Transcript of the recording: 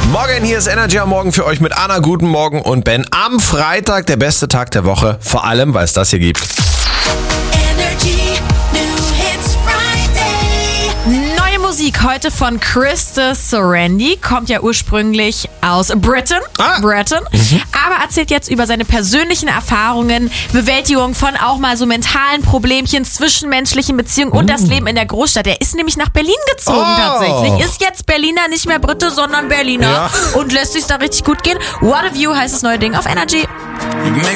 Morgen, hier ist Energy am Morgen für euch mit Anna, guten Morgen und Ben. Am Freitag, der beste Tag der Woche, vor allem, weil es das hier gibt. Energy New Hits Friday. Neue Musik heute von Krista Sorandi, kommt ja ursprünglich aus Britain, aber erzählt jetzt über seine persönlichen Erfahrungen, Bewältigung von auch mal so mentalen Problemchen, zwischenmenschlichen Beziehungen und das Leben in der Großstadt. Er ist nämlich nach Berlin gezogen tatsächlich, ist jetzt Berliner, nicht mehr Brite, sondern Berliner und lässt sich da richtig gut gehen. What a View heißt das neue Ding auf Energy. You make